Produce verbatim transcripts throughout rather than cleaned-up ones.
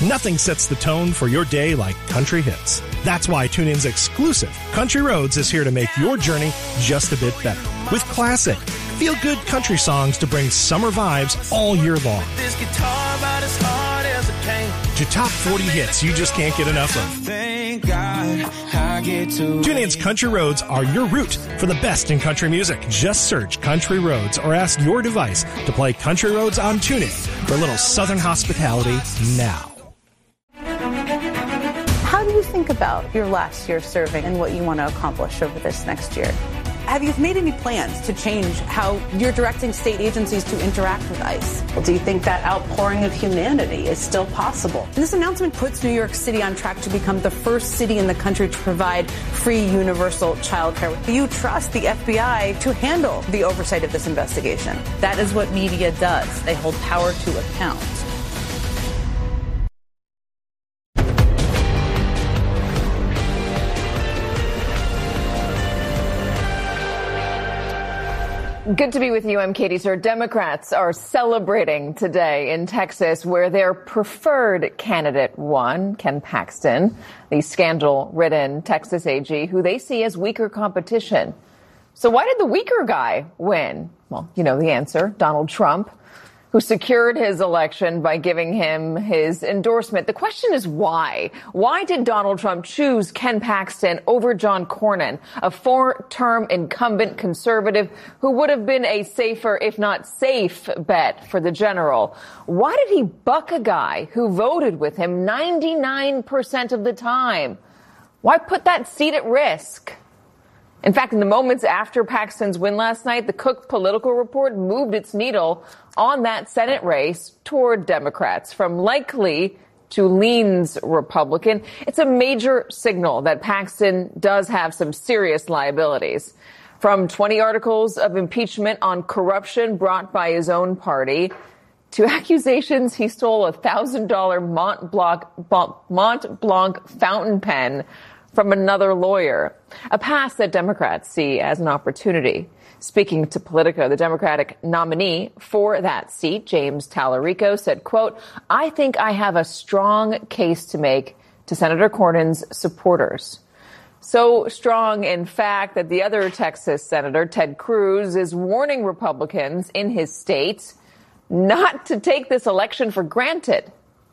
Nothing sets the tone for your day like country hits. That's why TuneIn's exclusive Country Roads is here to make your journey just a bit better. With classic, feel-good country songs to bring summer vibes all year long. This guitar about as hard as it came. To top forty hits you just can't get enough of. Thank God I get to TuneIn's Country Roads are your route for the best in country music. Just search Country Roads or ask your device to play Country Roads on TuneIn for a little Southern hospitality now. How do you think about your last year serving and what you want to accomplish over this next year? Have you made any plans to change how you're directing state agencies to interact with ICE? Do you think that outpouring of humanity is still possible? And this announcement puts New York City on track to become the first city in the country to provide free universal child care. Do you trust the F B I to handle the oversight of this investigation? That is what media does. They hold power to account. Good to be with you. I'm Katie Sir. Democrats are celebrating today in Texas, where their preferred candidate won, Ken Paxton, the scandal-ridden Texas A G, who they see as weaker competition. So why did the weaker guy win? Well, you know the answer. Donald Trump, who secured his election by giving him his endorsement. The question is why? Why did Donald Trump choose Ken Paxton over John Cornyn, a four-term incumbent conservative who would have been a safer, if not safe, bet for the general? Why did he buck a guy who voted with him ninety-nine percent of the time? Why put that seat at risk? In fact, in the moments after Paxton's win last night, the Cook Political Report moved its needle on that Senate race toward Democrats, from likely to leans Republican. It's a major signal that Paxton does have some serious liabilities. From twenty articles of impeachment on corruption brought by his own party to accusations he stole a one thousand dollars Mont Blanc, Mont Blanc fountain pen from another lawyer, a past that Democrats see as an opportunity. Speaking to Politico, the Democratic nominee for that seat, James Tallarico, said, quote, "I think I have a strong case to make to Senator Cornyn's supporters." So strong, in fact, that the other Texas Senator, Ted Cruz, is warning Republicans in his state not to take this election for granted.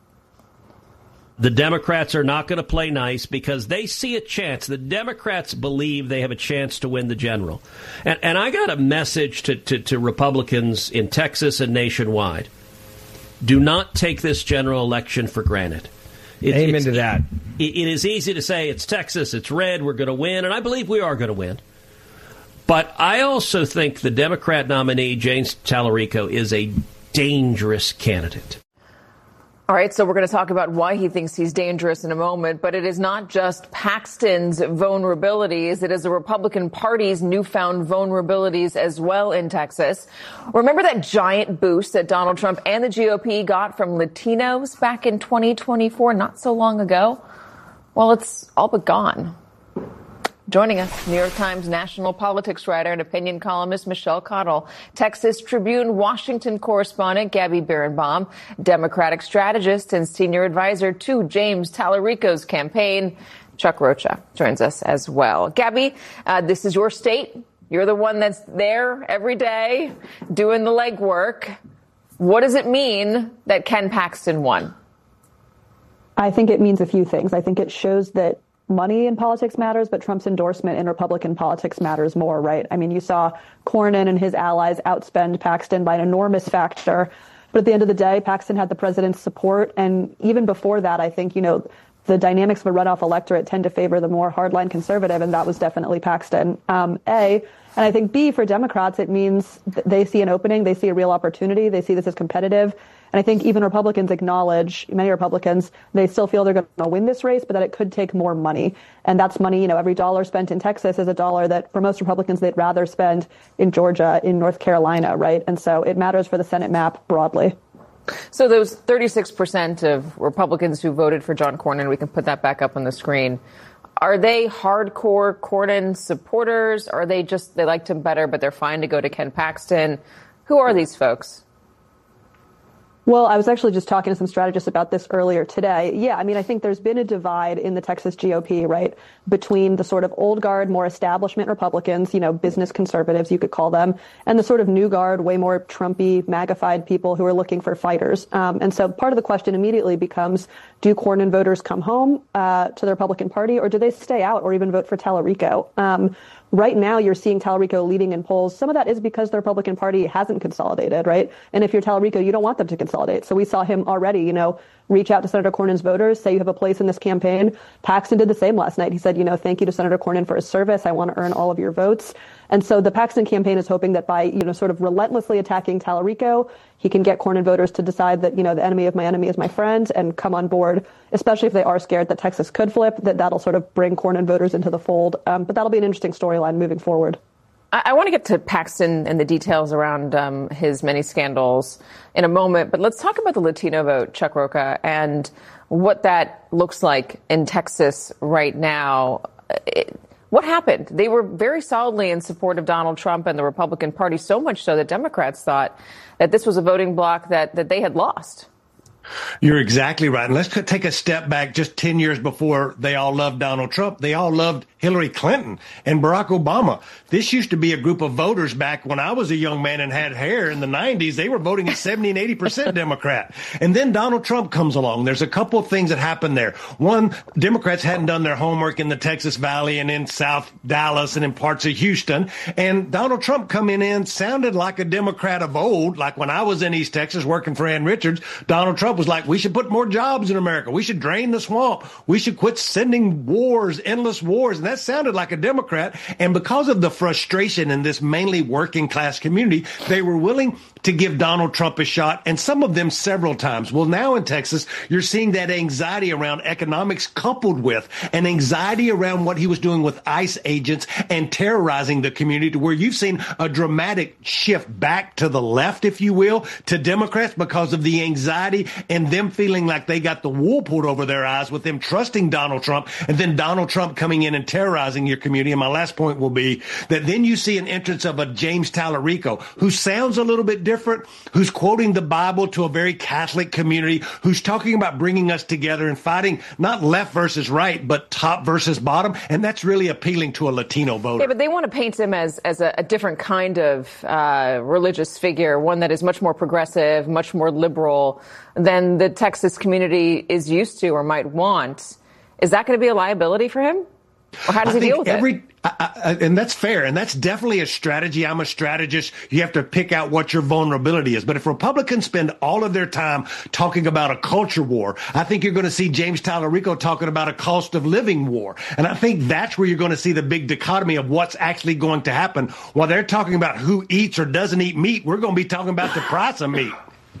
The Democrats are not going to play nice because they see a chance. The Democrats believe they have a chance to win the general. And, and I got a message to, to, to Republicans in Texas and nationwide. Do not take this general election for granted. It, Amen to that. It, it is easy to say it's Texas, it's red, we're going to win, and I believe we are going to win. But I also think the Democrat nominee, James Tallarico, is a dangerous candidate. All right, so we're going to talk about why he thinks he's dangerous in a moment, but it is not just Paxton's vulnerabilities. It is the Republican Party's newfound vulnerabilities as well in Texas. Remember that giant boost that Donald Trump and the G O P got from Latinos back in twenty twenty-four, not so long ago? Well, it's all but gone. Joining us, New York Times national politics writer and opinion columnist Michelle Cottle, Texas Tribune Washington correspondent Gabby Birnbaum, Democratic strategist and senior advisor to James Tallarico's campaign, Chuck Rocha, joins us as well. Gabby, uh, this is your state. You're the one that's there every day doing the legwork. What does it mean that Ken Paxton won? I think it means a few things. I think it shows that money in politics matters, but Trump's endorsement in Republican politics matters more, right? I mean, you saw Cornyn and his allies outspend Paxton by an enormous factor. But at the end of the day, Paxton had the president's support. And even before that, I think, you know, the dynamics of a runoff electorate tend to favor the more hardline conservative, and that was definitely Paxton. Um, A, and I think B, for Democrats, it means they see an opening, they see a real opportunity, they see this as competitive. And I think even Republicans acknowledge, many Republicans, they still feel they're going to win this race, but that it could take more money. And that's money, you know, every dollar spent in Texas is a dollar that for most Republicans, they'd rather spend in Georgia, in North Carolina, right? And so it matters for the Senate map broadly. So those thirty-six percent of Republicans who voted for John Cornyn, we can put that back up on the screen. Are they hardcore Cornyn supporters? Or are they just, they liked him better, but they're fine to go to Ken Paxton? Who are these folks? Well, I was actually just talking to some strategists about this earlier today. Yeah, I mean, I think there's been a divide in the Texas G O P, right, between the sort of old guard, more establishment Republicans, you know, business conservatives, you could call them, and the sort of new guard, way more Trumpy, MAGA-fied people who are looking for fighters. Um, and so part of the question immediately becomes, do Cornyn voters come home uh, to the Republican Party, or do they stay out or even vote for Tallarico? Um, Right now, you're seeing Tallarico leading in polls. Some of that is because the Republican Party hasn't consolidated, right? And if you're Tallarico, you don't want them to consolidate. So we saw him already, you know, reach out to Senator Cornyn's voters, say you have a place in this campaign. Paxton did the same last night. He said, you know, thank you to Senator Cornyn for his service. I want to earn all of your votes. And so the Paxton campaign is hoping that by, you know, sort of relentlessly attacking Tallarico, he can get Cornyn voters to decide that, you know, the enemy of my enemy is my friend and come on board, especially if they are scared that Texas could flip, that that'll sort of bring Cornyn voters into the fold. Um, but that'll be an interesting storyline moving forward. I, I want to get to Paxton and the details around um, his many scandals in a moment, but let's talk about the Latino vote, Chuck Rocha, and what that looks like in Texas right now. It, What happened? They were very solidly in support of Donald Trump and the Republican Party, so much so that Democrats thought that this was a voting bloc that, that they had lost. You're exactly right. And let's take a step back just ten years before they all loved Donald Trump. They all loved Hillary Clinton and Barack Obama. This used to be a group of voters back when I was a young man and had hair in the nineties. They were voting at seventy and eighty percent Democrat. And then Donald Trump comes along. There's a couple of things that happened there. One, Democrats hadn't done their homework in the Texas Valley and in South Dallas and in parts of Houston. And Donald Trump coming in sounded like a Democrat of old, like when I was in East Texas working for Ann Richards. Donald Trump was like, we should put more jobs in America. We should drain the swamp. We should quit sending wars, endless wars. And that sounded like a Democrat. And because of the frustration in this mainly working class community, they were willing to give Donald Trump a shot, and some of them several times. Well, now in Texas, you're seeing that anxiety around economics coupled with an anxiety around what he was doing with ICE agents and terrorizing the community, to where you've seen a dramatic shift back to the left, if you will, to Democrats because of the anxiety and them feeling like they got the wool pulled over their eyes with them trusting Donald Trump, and then Donald Trump coming in and terrorizing your community. And my last point will be that then you see an entrance of a James Tallarico, who sounds a little bit different. Different, who's quoting the Bible to a very Catholic community, who's talking about bringing us together and fighting not left versus right, but top versus bottom. And that's really appealing to a Latino voter. Yeah, but they want to paint him as, as a, a different kind of uh, religious figure, one that is much more progressive, much more liberal than the Texas community is used to or might want. Is that going to be a liability for him? Or how does I he deal with every, it? I, I, and that's fair. And that's definitely a strategy. I'm a strategist. You have to pick out what your vulnerability is. But if Republicans spend all of their time talking about a culture war, I think you're going to see James Tallarico talking about a cost of living war. And I think that's where you're going to see the big dichotomy of what's actually going to happen. While they're talking about who eats or doesn't eat meat, we're going to be talking about the price of meat.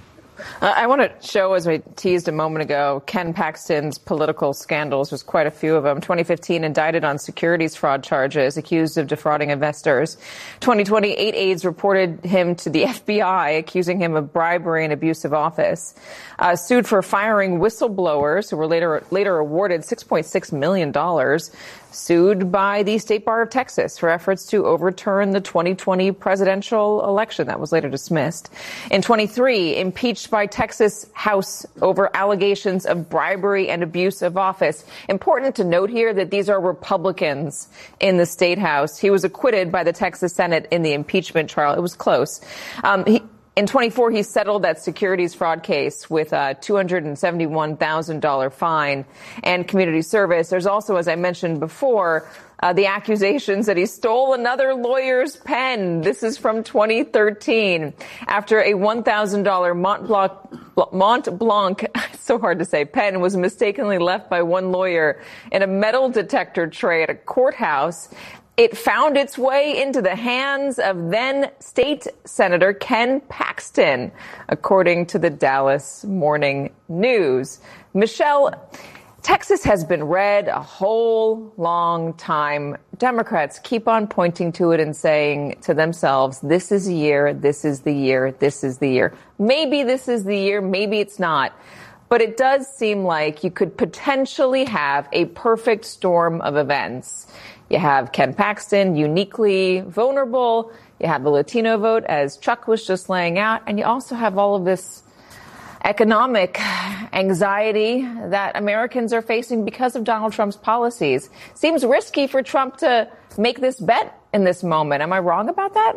Uh, I want to show, as we teased a moment ago, Ken Paxton's political scandals. There's quite a few of them. twenty fifteen, indicted on securities fraud charges, accused of defrauding investors. twenty twenty, eight aides reported him to the F B I, accusing him of bribery and abuse of office. Uh, sued for firing whistleblowers who were later later awarded six point six million dollars. Sued by the State Bar of Texas for efforts to overturn the twenty twenty presidential election. That was later dismissed. In twenty-three, impeached by Texas House over allegations of bribery and abuse of office. Important to note here that these are Republicans in the State House. He was acquitted by the Texas Senate in the impeachment trial. It was close. Um, he, In twenty-four, he settled that securities fraud case with a two hundred seventy-one thousand dollars fine and community service. There's also, as I mentioned before, uh, the accusations that he stole another lawyer's pen. This is from twenty thirteen. After a one thousand dollars Mont Blanc, Mont Blanc, so hard to say, pen was mistakenly left by one lawyer in a metal detector tray at a courthouse, it found its way into the hands of then State Senator Ken Paxton, according to the Dallas Morning News. Michelle, Texas has been red a whole long time. Democrats keep on pointing to it and saying to themselves, this is a year, this is the year, this is the year. Maybe this is the year, maybe it's not. But it does seem like you could potentially have a perfect storm of events. You have Ken Paxton, uniquely vulnerable. You have the Latino vote, as Chuck was just laying out. And you also have all of this economic anxiety that Americans are facing because of Donald Trump's policies. Seems risky for Trump to make this bet in this moment. Am I wrong about that?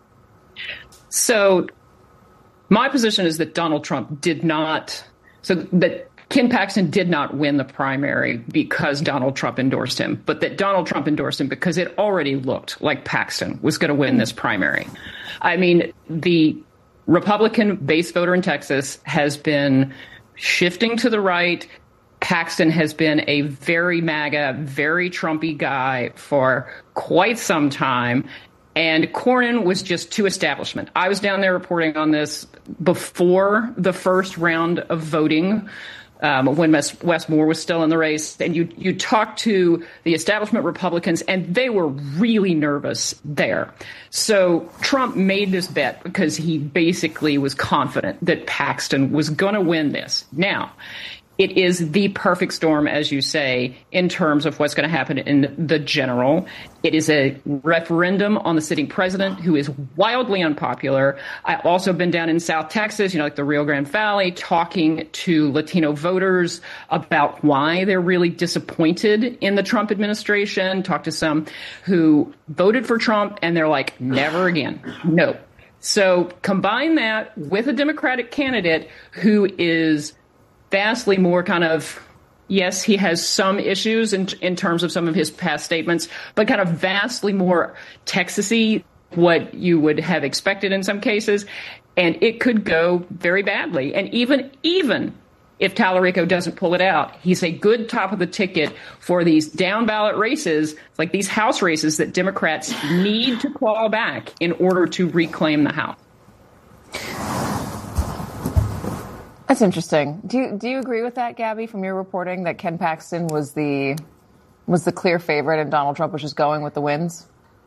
So my position is that Donald Trump did not, so that Ken Paxton did not win the primary because Donald Trump endorsed him, but that Donald Trump endorsed him because it already looked like Paxton was going to win this primary. I mean, the Republican base voter in Texas has been shifting to the right. Paxton has been a very MAGA, very Trumpy guy for quite some time. And Cornyn was just too establishment. I was down there reporting on this before the first round of voting, um, when Wes, Wes Moore was still in the race. And you, you talked to the establishment Republicans, and they were really nervous there. So Trump made this bet because he basically was confident that Paxton was going to win this. Now, it is the perfect storm, as you say, in terms of what's going to happen in the general. It is a referendum on the sitting president who is wildly unpopular. I also been down in South Texas, you know, like the Rio Grande Valley, talking to Latino voters about why they're really disappointed in the Trump administration. Talked to some who voted for Trump and they're like, never again. No. So combine that with a Democratic candidate who is vastly more kind of, yes, he has some issues in in terms of some of his past statements, but kind of vastly more Texas-y, what you would have expected in some cases. And it could go very badly. And even, even if Tallarico doesn't pull it out, he's a good top of the ticket for these down ballot races, like these House races that Democrats need to claw back in order to reclaim the House. That's interesting. Do you, do you agree with that, Gabby, from your reporting that Ken Paxton was the was the clear favorite and Donald Trump was just going with the wins?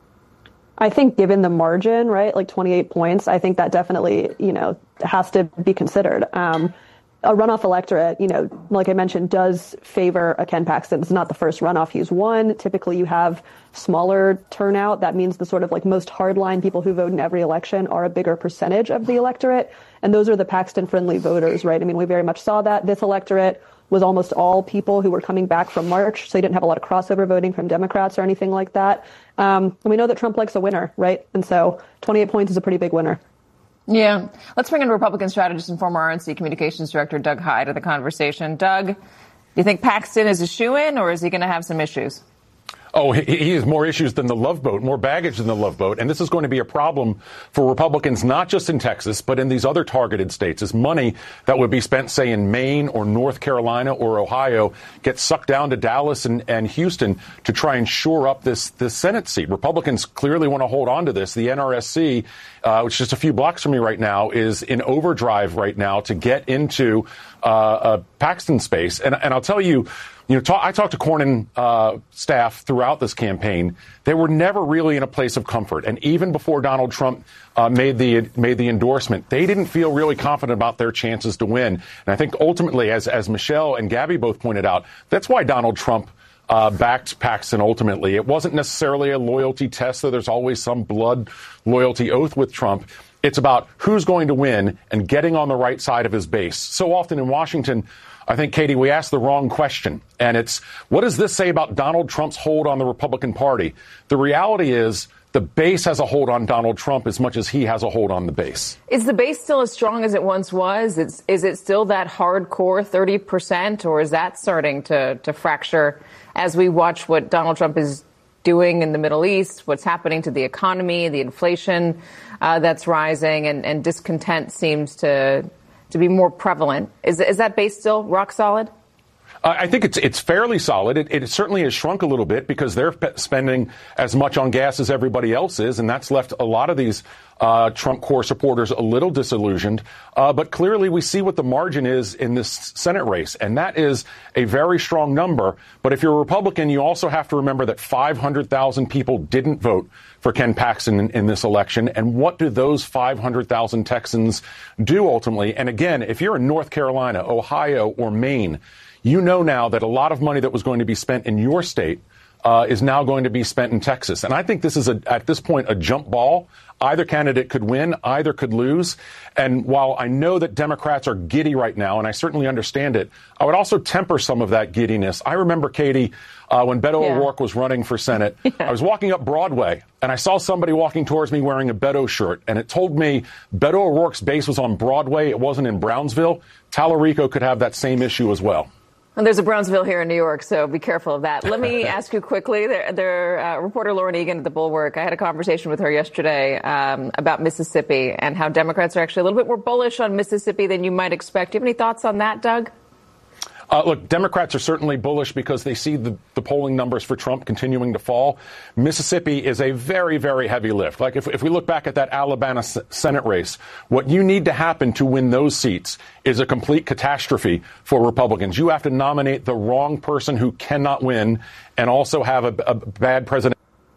I think given the margin, right, like twenty-eight points, I think that definitely, you know, has to be considered. Um, a runoff electorate, you know, like I mentioned, does favor a Ken Paxton. It's not the first runoff he's won. Typically, you have smaller turnout. That means the sort of like most hardline people who vote in every election are a bigger percentage of the electorate. And those are the Paxton-friendly voters, right? I mean, we very much saw that. This electorate was almost all people who were coming back from March, so you didn't have a lot of crossover voting from Democrats or anything like that. Um, and we know that Trump likes a winner, right? And so twenty-eight points is a pretty big winner. Yeah. Let's bring in Republican strategist and former R N C communications director Doug Heye to the conversation. Doug, do you think Paxton is a shoo-in, or is he going to have some issues? Oh, he, he has more issues than the Love Boat, more baggage than the Love Boat. And this is going to be a problem for Republicans, not just in Texas, but in these other targeted states, as money that would be spent, say, in Maine or North Carolina or Ohio gets sucked down to Dallas and, and Houston to try and shore up this, this Senate seat. Republicans clearly want to hold on to this. The N R S C, uh, which is just a few blocks from me right now, is in overdrive right now to get into uh, a Paxton space. And, and I'll tell you, You know, talk, I talked to Cornyn uh, staff throughout this campaign. They were never really in a place of comfort. And even before Donald Trump uh, made the made the endorsement, they didn't feel really confident about their chances to win. And I think ultimately, as as Michelle and Gabby both pointed out, that's why Donald Trump uh, backed Paxton ultimately. It wasn't necessarily a loyalty test, though there's always some blood loyalty oath with Trump. It's about who's going to win and getting on the right side of his base. So often in Washington, I think, Katie, we asked the wrong question. And it's, what does this say about Donald Trump's hold on the Republican Party? The reality is the base has a hold on Donald Trump as much as he has a hold on the base. Is the base still as strong as it once was? It's, is it still that hardcore thirty percent, or is that starting to, to fracture as we watch what Donald Trump is doing in the Middle East, what's happening to the economy, the inflation uh, that's rising, and, and discontent seems to to be more prevalent? Is is that base still rock solid? Uh, I think it's it's fairly solid. It, it certainly has shrunk a little bit because they're pe- spending as much on gas as everybody else is, and that's left a lot of these uh, Trump core supporters a little disillusioned. Uh, but clearly we see what the margin is in this Senate race, and that is a very strong number. But if you're a Republican, you also have to remember that five hundred thousand people didn't vote for Ken Paxton in, in this election. And what do those five hundred thousand Texans do ultimately? And again, if you're in North Carolina, Ohio, or Maine, you know now that a lot of money that was going to be spent in your state uh, is now going to be spent in Texas. And I think this is, a, at this point, a jump ball. Either candidate could win, either could lose. And while I know that Democrats are giddy right now, and I certainly understand it, I would also temper some of that giddiness. I remember, Katie, uh, when Beto yeah. O'Rourke was running for Senate, yeah. I was walking up Broadway, and I saw somebody walking towards me wearing a Beto shirt, and it told me Beto O'Rourke's base was on Broadway. It wasn't in Brownsville. Tallarico could have that same issue as well. And there's a Brownsville here in New York, so be careful of that. Let me ask you quickly. There, there, uh, reporter Lauren Egan at The Bulwark, I had a conversation with her yesterday um, about Mississippi and how Democrats are actually a little bit more bullish on Mississippi than you might expect. Do you have any thoughts on that, Doug? Uh, look, Democrats are certainly bullish because they see the, the polling numbers for Trump continuing to fall. Mississippi is a very, very heavy lift. Like if, if we look back at that Alabama S- Senate race, what you need to happen to win those seats is a complete catastrophe for Republicans. You have to nominate the wrong person who cannot win and also have a, a bad president.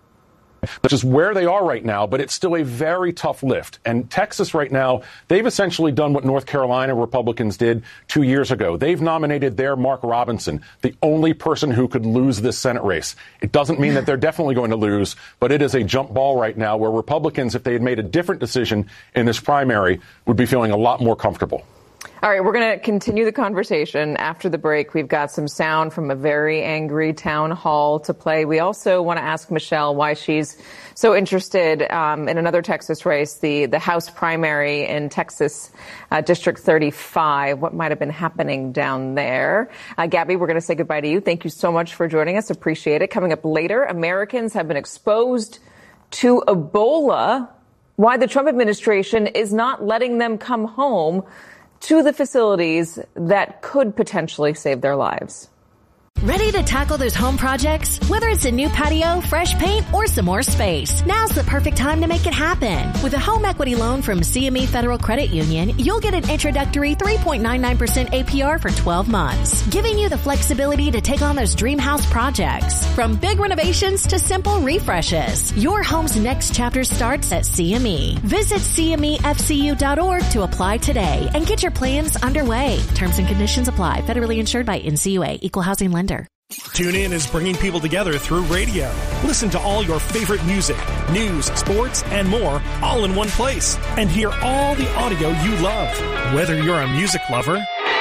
Which is where they are right now, but it's still a very tough lift. And Texas right now, they've essentially done what North Carolina Republicans did two years ago. They've nominated their Mark Robinson, the only person who could lose this Senate race. It doesn't mean that they're definitely going to lose, but it is a jump ball right now where Republicans, if they had made a different decision in this primary, would be feeling a lot more comfortable. All right, we're going to continue the conversation after the break. We've got some sound from a very angry town hall to play. We also want to ask Michelle why she's so interested um, in another Texas race, the, the House primary in Texas uh, District thirty-five. What might have been happening down there? Uh, Gabby, we're going to say goodbye to you. Thank you so much for joining us. Appreciate it. Coming up later, Americans have been exposed to Ebola. Why the Trump administration is not letting them come home to the facilities that could potentially save their lives. Ready to tackle those home projects? Whether it's a new patio, fresh paint, or some more space, now's the perfect time to make it happen. With a home equity loan from C M E Federal Credit Union, you'll get an introductory three point nine nine percent A P R for twelve months, giving you the flexibility to take on those dream house projects. From big renovations to simple refreshes, your home's next chapter starts at C M E. Visit C M E F C U dot org to apply today and get your plans underway. Terms and conditions apply. Federally insured by N C U A. Equal housing lender. TuneIn is bringing people together through radio. Listen to all your favorite music, news, sports, and more all in one place. And hear all the audio you love. Whether you're a music lover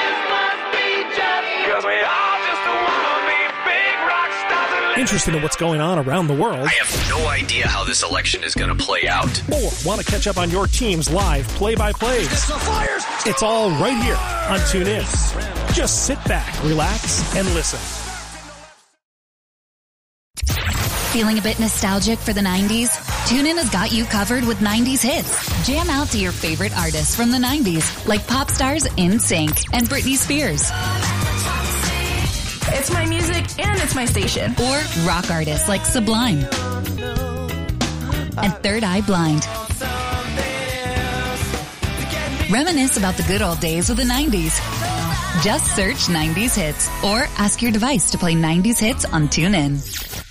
interested in what's going on around the world, I have no idea how this election is going to play out, or want to catch up on your team's live play-by-plays, it's all right here on TuneIn. Just sit back, relax, and listen. Feeling a bit nostalgic for the nineties? TuneIn has got you covered with nineties hits. Jam out to your favorite artists from the nineties, like pop stars N Sync and Britney Spears. It's my music and it's my station. Or rock artists like Sublime and Third Eye Blind. Reminisce about the good old days of the nineties. Just search nineties hits or ask your device to play nineties hits on TuneIn.